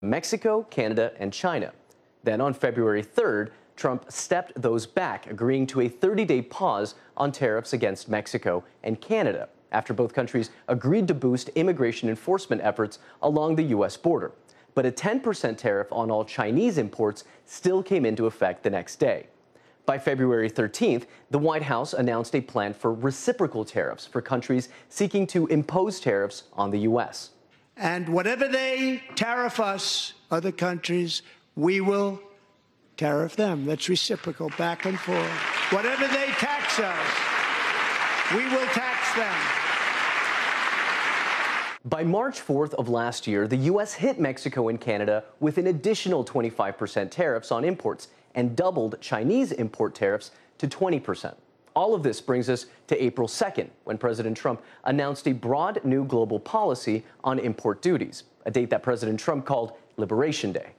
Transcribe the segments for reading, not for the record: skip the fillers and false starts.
Mexico, Canada, and China. Then on February 3rd, Trump stepped those back, agreeing to a 30-day pause on tariffs against Mexico and Canada, after both countries agreed to boost immigration enforcement efforts along the U.S. border. But a 10% tariff on all Chinese imports still came into effect the next day. By February 13th, the White House announced a plan for reciprocal tariffs for countries seeking to impose tariffs on the U.S. And whatever they tariff us, other countries, we will tariff them. That's reciprocal, back and forth. Whatever they tax us, we will tax them. By March 4th of last year, the U.S. hit Mexico and Canada with an additional 25% tariffs on imports and doubled Chinese import tariffs to 20%. All of this brings us to April 2nd, when President Trump announced a broad new global policy on import duties, a date that President Trump called Liberation Day.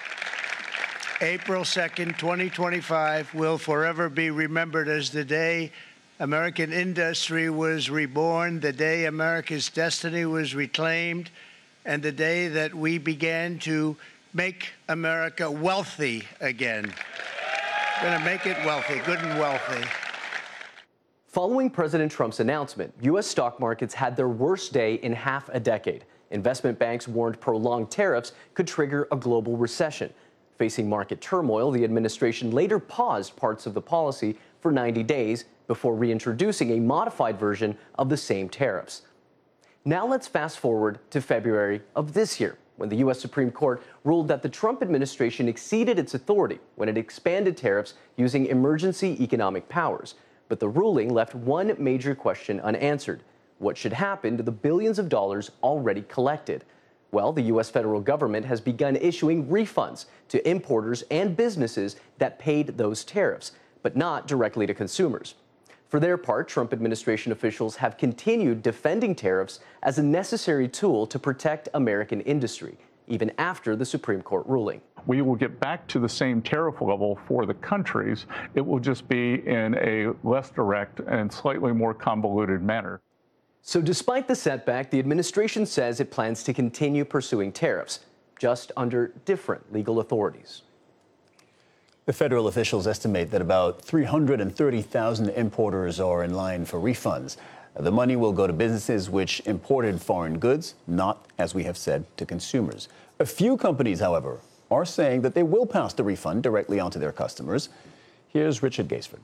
April 2nd, 2025 will forever be remembered as the day American industry was reborn, the day America's destiny was reclaimed, and the day that we began to make America wealthy again. We're going to make it wealthy, good and wealthy. Following President Trump's announcement, U.S. stock markets had their worst day in half a decade. Investment banks warned prolonged tariffs could trigger a global recession. Facing market turmoil, the administration later paused parts of the policy for 90 days before reintroducing a modified version of the same tariffs. Now let's fast forward to February of this year, when the U.S. Supreme Court ruled that the Trump administration exceeded its authority when it expanded tariffs using emergency economic powers. But the ruling left one major question unanswered: what should happen to the billions of dollars already collected? Well, the U.S. federal government has begun issuing refunds to importers and businesses that paid those tariffs, but not directly to consumers. For their part, Trump administration officials have continued defending tariffs as a necessary tool to protect American industry, even after the Supreme Court ruling. We will get back to the same tariff level for the countries. It will just be in a less direct and slightly more convoluted manner. So despite the setback, the administration says it plans to continue pursuing tariffs, just under different legal authorities. The federal officials estimate that about 330,000 importers are in line for refunds. The money will go to businesses which imported foreign goods, not, as we have said, to consumers. A few companies, however, are saying that they will pass the refund directly onto their customers. Here's Richard Gaisford.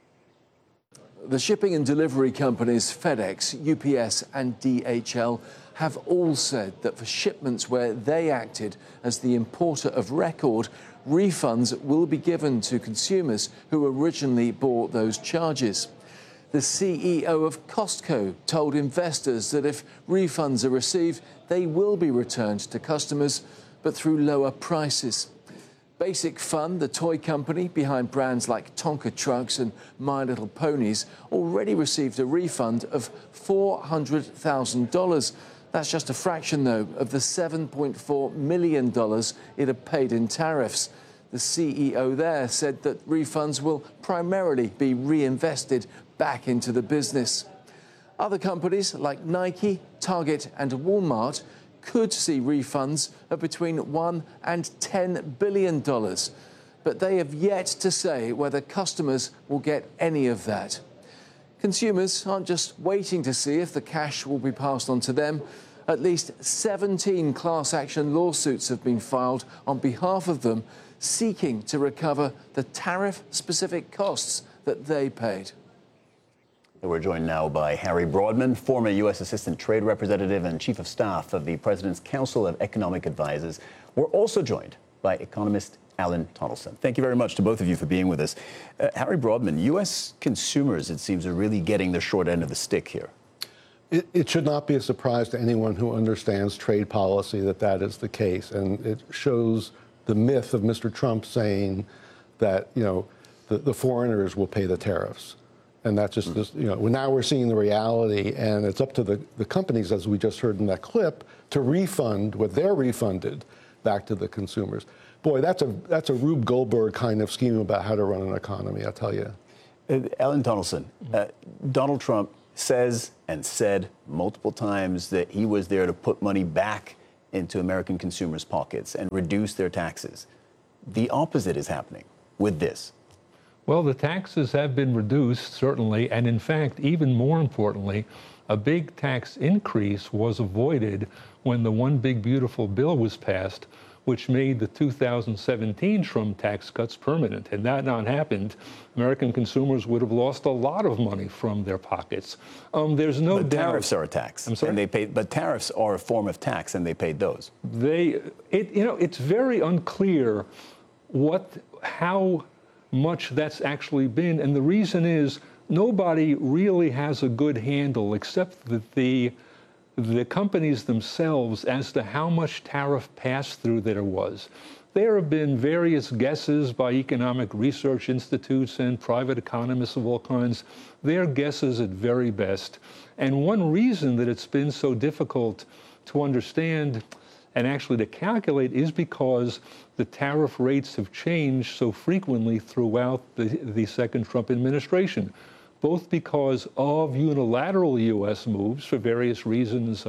The shipping and delivery companies FedEx, UPS and DHL have all said that for shipments where they acted as the importer of record, refunds will be given to consumers who originally bore those charges. The CEO of Costco told investors that if refunds are received, they will be returned to customers, but through lower prices. Basic Fun, the toy company behind brands like Tonka Trucks and My Little Ponies, already received a refund of $400,000. That's just a fraction, though, of the $7.4 million it had paid in tariffs. The CEO there said that refunds will primarily be reinvested back into the business. Other companies like Nike, Target and Walmart could see refunds of between $1 and $10 billion. But they have yet to say whether customers will get any of that. Consumers aren't just waiting to see if the cash will be passed on to them. At least 17 class action lawsuits have been filed on behalf of them, seeking to recover the tariff-specific costs that they paid. We're joined now by Harry Broadman, former U.S. Assistant Trade Representative and Chief of Staff of the President's Council of Economic Advisers. We're also joined by economist Alan Tonelson. Thank you very much to both of you for being with us. Harry Broadman, U.S. consumers, it seems, are really getting the short end of the stick here. It should not be a surprise to anyone who understands trade policy that that is the case. And it shows the myth of Mr. Trump saying that, the foreigners will pay the tariffs. And that's just, now we're seeing the reality, and it's up to the companies, as we just heard in that clip, to refund what they're refunded back to the consumers. Boy, that's a Rube Goldberg kind of scheme about how to run an economy, I tell you. Alan Tonelson, Donald Trump says and said multiple times that he was there to put money back into American consumers' pockets and reduce their taxes. The opposite is happening with this. Well, the taxes have been reduced, certainly, and in fact, even more importantly, a big tax increase was avoided when the One Big Beautiful Bill was passed, which made the 2017 Trump tax cuts permanent. Had that not happened, American consumers would have lost a lot of money from their pockets. There's no doubt. Tariffs are a tax. I'm sorry? And they paid, but tariffs are a form of tax, and they paid those. It's very unclear how much that's actually been, and the reason is nobody really has a good handle except that the companies themselves as to how much tariff pass-through there was. There have been various guesses by economic research institutes and private economists of all kinds. They're guesses at very best. And one reason that it's been so difficult to understand and actually to calculate is because the tariff rates have changed so frequently throughout the second Trump administration, both because of unilateral U.S. moves for various reasons,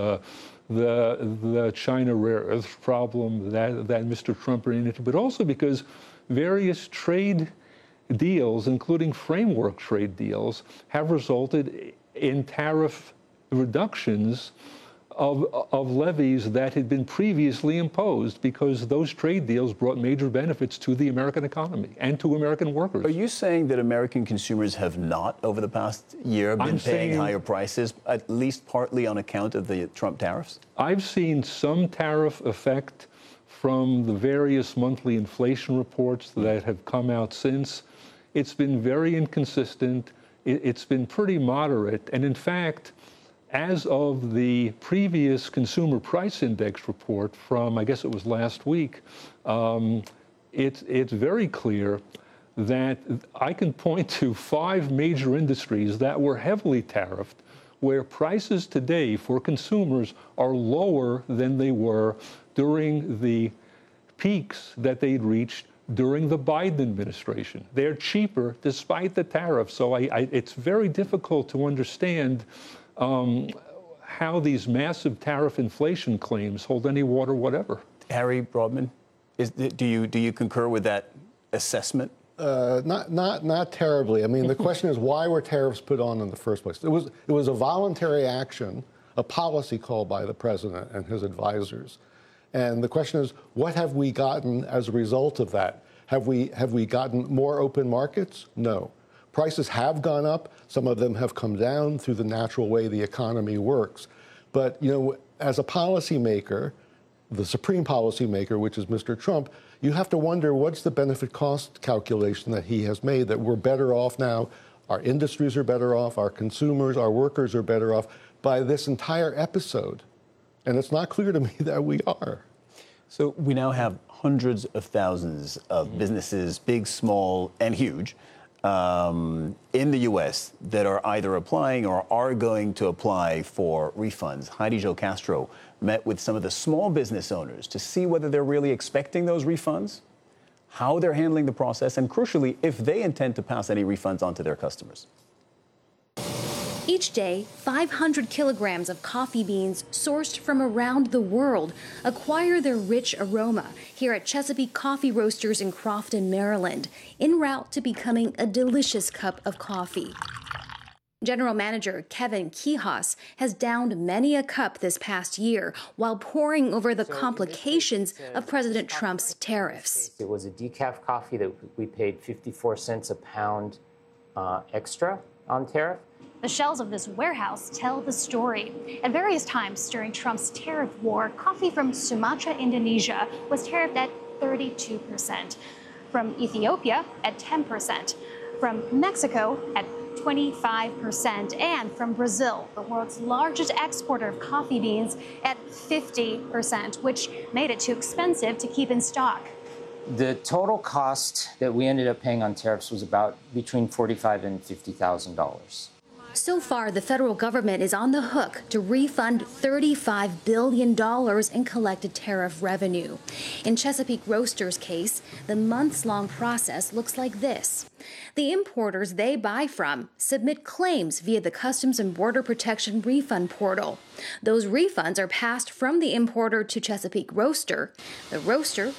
the China rare earth problem that Mr. Trump ran into, but also because various trade deals, including framework trade deals, have resulted in tariff reductions of levies that had been previously imposed because those trade deals brought major benefits to the American economy and to American workers. Are you saying that American consumers have not, over the past year, been paying higher prices, at least partly on account of the Trump tariffs? I've seen some tariff effect from the various monthly inflation reports that have come out since. It's been very inconsistent. It's been pretty moderate. And in fact, as of the previous Consumer Price Index report from, I guess it was last week, it's very clear that I can point to 5 major industries that were heavily tariffed, where prices today for consumers are lower than they were during the peaks that they'd reached during the Biden administration. They're cheaper despite the tariffs. So it's very difficult to understand how these massive tariff inflation claims hold any water whatever. Harry Broadman, do you concur with that assessment? Not terribly. I mean, the question is, why were tariffs put on in the first place? It was a voluntary action, a policy call by the president and his advisors. And the question is, what have we gotten as a result of that? Have we gotten more open markets? No. Prices have gone up. Some of them have come down through the natural way the economy works. But, as a policymaker, the supreme policymaker, which is Mr. Trump, you have to wonder what's the benefit cost calculation that he has made, that we're better off now, our industries are better off, our consumers, our workers are better off by this entire episode. And it's not clear to me that we are. So we now have hundreds of thousands of businesses, big, small, and huge, in the U.S. that are either applying or are going to apply for refunds. Heidi Jo Castro met with some of the small business owners to see whether they're really expecting those refunds, how they're handling the process, and crucially, if they intend to pass any refunds on to their customers. Each day, 500 kilograms of coffee beans sourced from around the world acquire their rich aroma here at Chesapeake Coffee Roasters in Crofton, Maryland, en route to becoming a delicious cup of coffee. General Manager Kevin Kihas has downed many a cup this past year while poring over the complications of President Trump's tariffs. It was a decaf coffee that we paid 54 cents a pound extra on tariff. The shelves of this warehouse tell the story. At various times during Trump's tariff war, coffee from Sumatra, Indonesia was tariffed at 32%, from Ethiopia at 10%, from Mexico at 25%, and from Brazil, the world's largest exporter of coffee beans, at 50%, which made it too expensive to keep in stock. The total cost that we ended up paying on tariffs was about between $45,000 and $50,000. So far, the federal government is on the hook to refund $35 billion in collected tariff revenue. In Chesapeake Roasters' case, the months-long process looks like this. The importers they buy from submit claims via the Customs and Border Protection refund portal. Those refunds are passed from the importer to Chesapeake Roaster. The roaster